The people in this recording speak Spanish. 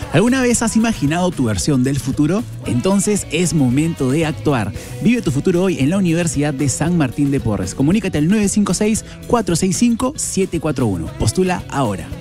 ¿Alguna vez has imaginado tu versión del futuro? Entonces es momento de actuar. Vive tu futuro hoy en la Universidad de San Martín de Porres. Comunícate al 956-465-741. Postula ahora.